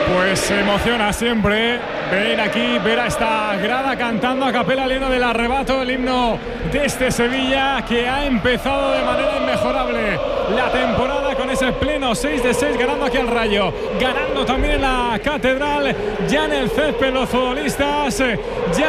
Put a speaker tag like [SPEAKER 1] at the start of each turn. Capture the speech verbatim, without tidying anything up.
[SPEAKER 1] Pues se emociona siempre ver aquí, ver a esta grada cantando a capela el himno del arrebato, el himno de este Sevilla que ha empezado de manera inmejorable la temporada con ese pleno seis de seis, ganando aquí al Rayo, ganando también en la Catedral, ya en el césped los futbolistas, ya